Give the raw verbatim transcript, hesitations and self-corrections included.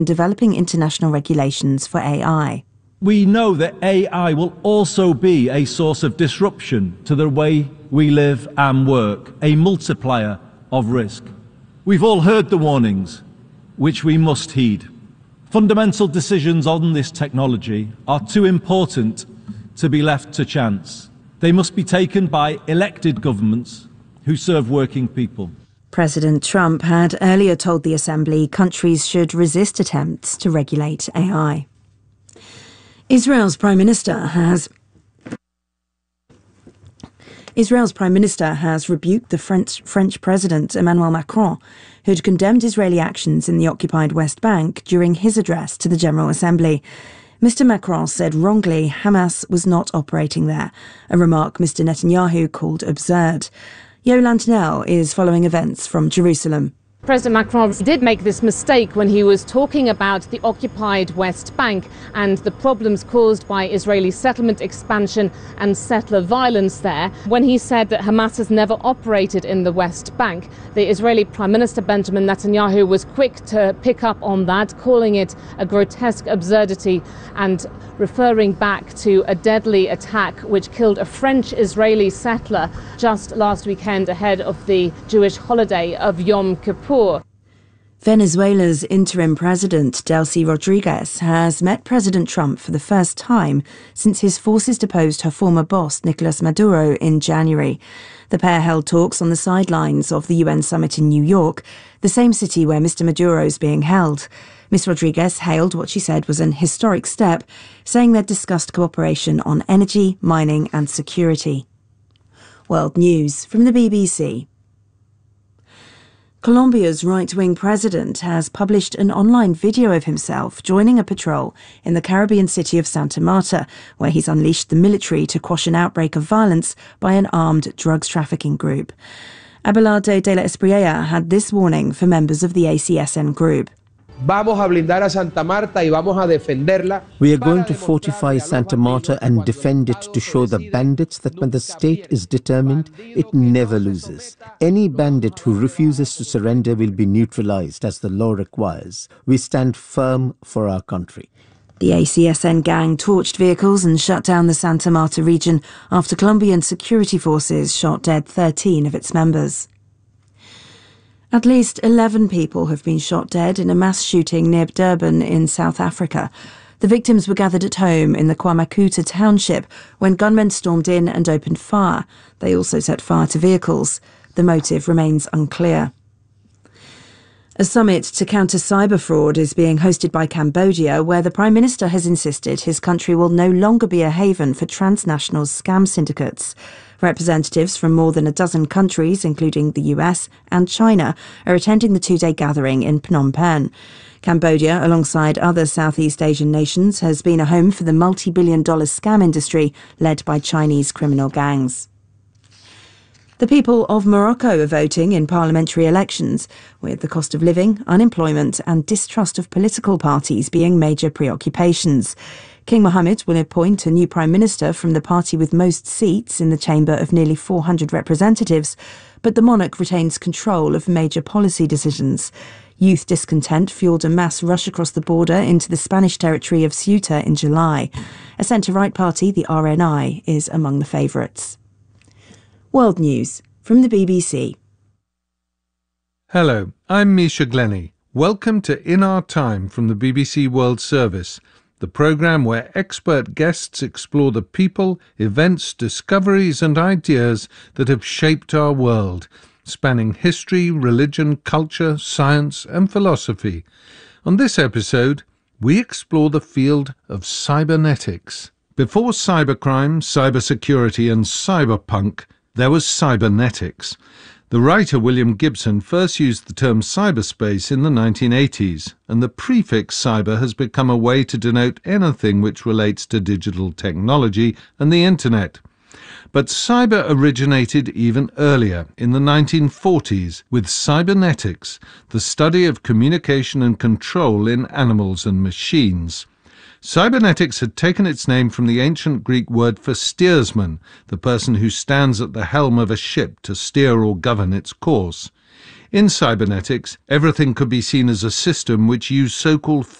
developing international regulations for A I. We know that A I will also be a source of disruption to the way we live and work, a multiplier of risk. We've all heard the warnings, which we must heed. Fundamental decisions on this technology are too important to be left to chance. They must be taken by elected governments who serve working people. President Trump had earlier told the Assembly countries should resist attempts to regulate A I. Israel's Prime Minister has Israel's Prime Minister has rebuked the French, French President Emmanuel Macron, who had condemned Israeli actions in the occupied West Bank during his address to the General Assembly. Mister Macron said wrongly Hamas was not operating there, a remark Mister Netanyahu called absurd. Yolande Knell is following events from Jerusalem. President Macron did make this mistake when he was talking about the occupied West Bank and the problems caused by Israeli settlement expansion and settler violence there, when he said that Hamas has never operated in the West Bank. The Israeli Prime Minister Benjamin Netanyahu was quick to pick up on that, calling it a grotesque absurdity and referring back to a deadly attack which killed a French-Israeli settler just last weekend ahead of the Jewish holiday of Yom Kippur. Venezuela's interim president, Delcy Rodriguez, has met President Trump for the first time since his forces deposed her former boss, Nicolas Maduro, in January. The pair held talks on the sidelines of the U N summit in New York, the same city where Mister Maduro is being held. Miss Rodriguez hailed what she said was an historic step, saying they'd discussed cooperation on energy, mining and security. World News from the B B C. Colombia's right-wing president has published an online video of himself joining a patrol in the Caribbean city of Santa Marta, where he's unleashed the military to quash an outbreak of violence by an armed drugs trafficking group. Abelardo de la Espriella had this warning for members of the A C S N group. Vamos a blindar a Santa Marta y vamos a defenderla. We are going to fortify Santa Marta and defend it to show the bandits that when the state is determined, it never loses. Any bandit who refuses to surrender will be neutralized as the law requires. We stand firm for our country. The A C S N gang torched vehicles and shut down the Santa Marta region after Colombian security forces shot dead thirteen of its members. At least eleven people have been shot dead in a mass shooting near Durban in South Africa. The victims were gathered at home in the KwaMakuta township when gunmen stormed in and opened fire. They also set fire to vehicles. The motive remains unclear. A summit to counter cyber fraud is being hosted by Cambodia, where the Prime Minister has insisted his country will no longer be a haven for transnational scam syndicates. Representatives from more than a dozen countries, including the U S and China, are attending the two-day gathering in Phnom Penh. Cambodia, alongside other Southeast Asian nations, has been a home for the multi-billion dollar scam industry led by Chinese criminal gangs. The people of Morocco are voting in parliamentary elections, with the cost of living, unemployment and distrust of political parties being major preoccupations. King Mohammed will appoint a new prime minister from the party with most seats in the chamber of nearly four hundred representatives, but the monarch retains control of major policy decisions. Youth discontent fuelled a mass rush across the border into the Spanish territory of Ceuta in July. A centre-right party, the R N I, is among the favourites. World News from the B B C. Hello, I'm Misha Glenny. Welcome to In Our Time from the B B C World Service, the programme where expert guests explore the people, events, discoveries and ideas that have shaped our world, spanning history, religion, culture, science and philosophy. On this episode, we explore the field of cybernetics. Before cybercrime, cybersecurity and cyberpunk, there was cybernetics. The writer William Gibson first used the term cyberspace in the nineteen eighties, and the prefix cyber has become a way to denote anything which relates to digital technology and the internet. But cyber originated even earlier, in the nineteen forties, with cybernetics, the study of communication and control in animals and machines. Cybernetics had taken its name from the ancient Greek word for steersman, the person who stands at the helm of a ship to steer or govern its course. In cybernetics, everything could be seen as a system which used so-called